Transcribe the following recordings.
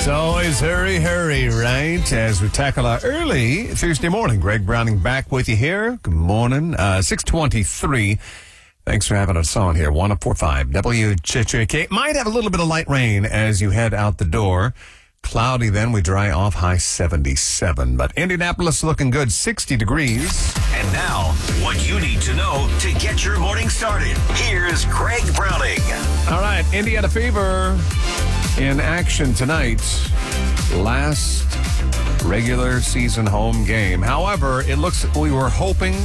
It's always hurry, hurry, right? As we tackle our early Thursday morning. Greg Browning back with you here. Good morning. 6:23. Thanks for having us on here. 104.5 WJJK. Might have a little bit of light rain as you head out the door. Cloudy then. We dry off, high 77. But Indianapolis looking good, 60 degrees. And now, what you need to know to get your morning started. Here's Greg Browning. All right, Indiana Fever in action tonight. Last regular season home game. However, it looks we were hoping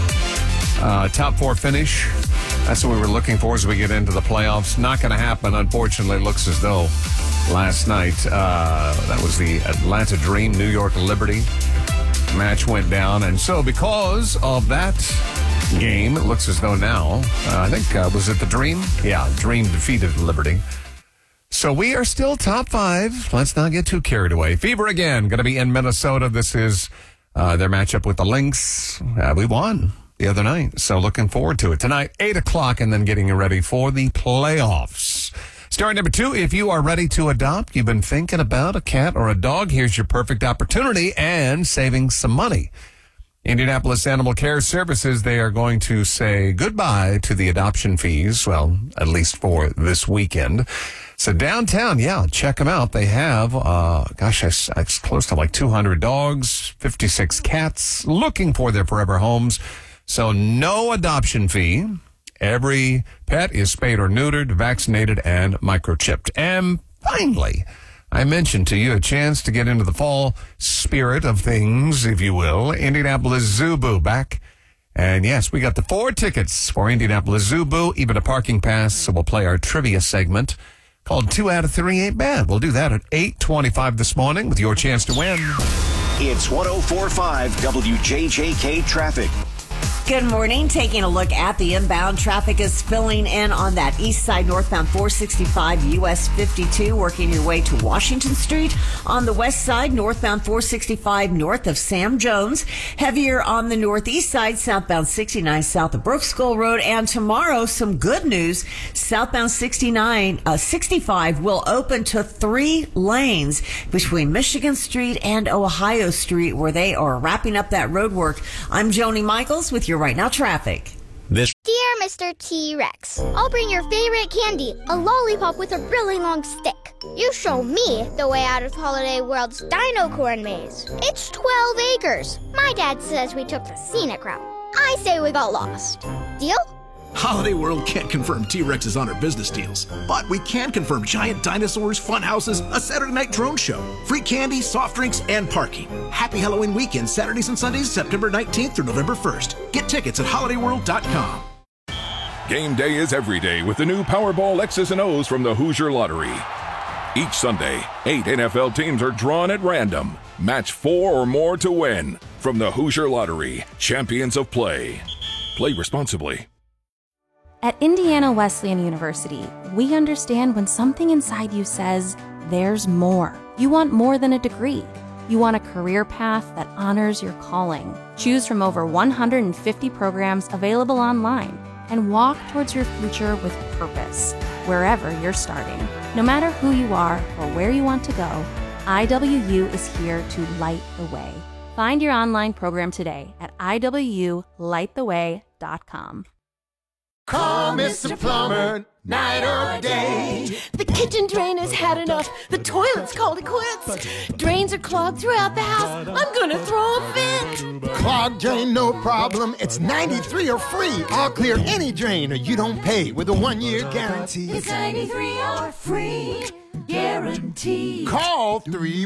top four finish. That's what we were looking for as we get into the playoffs. Not going to happen, unfortunately. It looks as though last night, that was the Atlanta Dream, New York Liberty match went down. And so because of that game, it looks as though now, I think, was it the Dream? Yeah, Dream defeated Liberty. So we are still top five. Let's not get too carried away. Fever again, going to be in Minnesota. This is their matchup with the Lynx. We won the other night, so looking forward to it. Tonight, 8 o'clock, and then getting you ready for the playoffs. Story number 2, if you are ready to adopt, you've been thinking about a cat or a dog, here's your perfect opportunity and saving some money. Indianapolis Animal Care Services, they are going to say goodbye to the adoption fees, well, at least for this weekend. So downtown, yeah, check them out. They have, it's close to like 200 dogs, 56 cats looking for their forever homes. So no adoption fee. Every pet is spayed or neutered, vaccinated, and microchipped. And finally, I mentioned to you a chance to get into the fall spirit of things, if you will. Indianapolis Zoo Boo back. And yes, we got the 4 tickets for Indianapolis Zoo Boo, even a parking pass. So we'll play our trivia segment called 2 out of 3 Ain't Bad. We'll do that at 8:25 this morning with your chance to win. It's 104.5 WJJK traffic. Good morning. Taking a look at the inbound, traffic is filling in on that east side northbound 465 US 52, working your way to Washington Street. On the west side, northbound 465 north of Sam Jones. Heavier on the northeast side, southbound 69 south of Brooks School Road. And tomorrow, some good news. Southbound 65 will open to 3 lanes between Michigan Street and Ohio Street, where they are wrapping up that road work. I'm Joni Michaels with your Right Now traffic. Dear Mr. T-Rex, I'll bring your favorite candy, a lollipop with a really long stick. You show me the way out of Holiday World's Dino Corn Maze. It's 12 acres. My dad says we took the scenic route. I say we got lost. Deal? Holiday World can't confirm T-Rexes on our business deals, but we can confirm giant dinosaurs, fun houses, a Saturday night drone show, free candy, soft drinks, and parking. Happy Halloween weekend, Saturdays and Sundays, September 19th through November 1st. Get tickets at holidayworld.com. Game day is every day with the new Powerball X's and O's from the Hoosier Lottery. Each Sunday, 8 NFL teams are drawn at random. Match 4 or more to win. From the Hoosier Lottery, champions of play. Play responsibly. At Indiana Wesleyan University, we understand when something inside you says, there's more. You want more than a degree. You want a career path that honors your calling. Choose from over 150 programs available online and walk towards your future with purpose, wherever you're starting. No matter who you are or where you want to go, IWU is here to light the way. Find your online program today at iwlighttheway.com. Call Mr. Plumber, night or day. The kitchen drain has had enough. The toilet's called it quits. Drains are clogged throughout the house. I'm gonna throw a fit. Clogged drain, no problem. It's 93 or free. I'll clear any drain or you don't pay with a 1-year guarantee. It's 93 or free guarantee. Call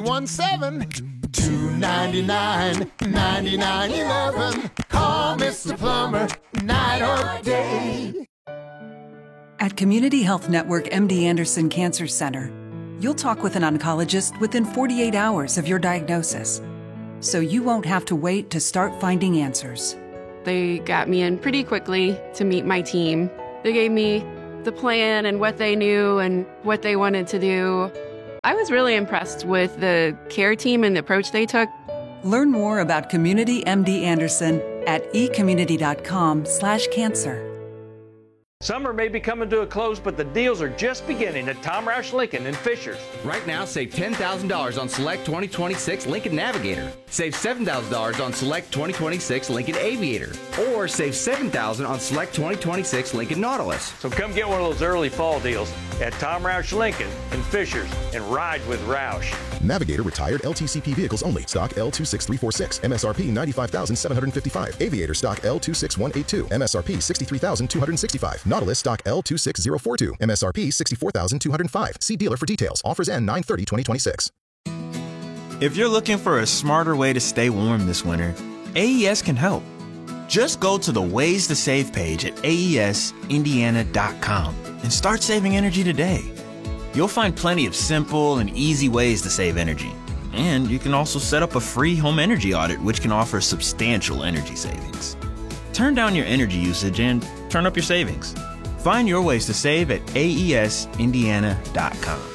317-299-9911. Call Mr. Plumber, night or day. At Community Health Network MD Anderson Cancer Center, you'll talk with an oncologist within 48 hours of your diagnosis, so you won't have to wait to start finding answers. They got me in pretty quickly to meet my team. They gave me the plan and what they knew and what they wanted to do. I was really impressed with the care team and the approach they took. Learn more about Community MD Anderson at ecommunity.com/cancer. Summer may be coming to a close, but the deals are just beginning at Tom Roush Lincoln in Fishers. Right now, save $10,000 on select 2026 Lincoln Navigator. Save $7,000 on select 2026 Lincoln Aviator. Or save $7,000 on select 2026 Lincoln Nautilus. So come get one of those early fall deals at Tom Roush Lincoln in Fishers and ride with Roush. Navigator retired LTCP vehicles only. Stock L26346. MSRP $95,755. Aviator stock L26182. MSRP $63,265. Nautilus stock L26042. MSRP $64,205. See dealer for details. Offers end 9/30/2026. If you're looking for a smarter way to stay warm this winter, AES can help. Just go to the Ways to Save page at aesindiana.com and start saving energy today. You'll find plenty of simple and easy ways to save energy. And you can also set up a free home energy audit, which can offer substantial energy savings. Turn down your energy usage and turn up your savings. Find your ways to save at aesindiana.com.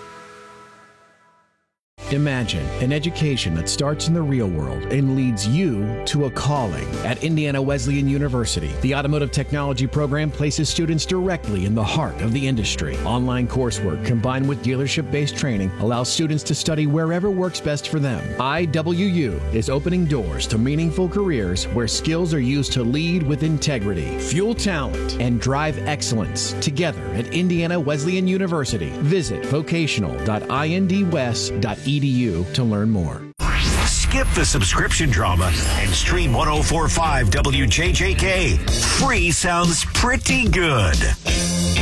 Imagine an education that starts in the real world and leads you to a calling. At Indiana Wesleyan University, the Automotive Technology program places students directly in the heart of the industry. Online coursework combined with dealership-based training allows students to study wherever works best for them. IWU is opening doors to meaningful careers where skills are used to lead with integrity, fuel talent, and drive excellence. Together at Indiana Wesleyan University, visit vocational.indwest.edu to learn more. Skip the subscription drama and stream 104.5 WJJK. Free sounds pretty good.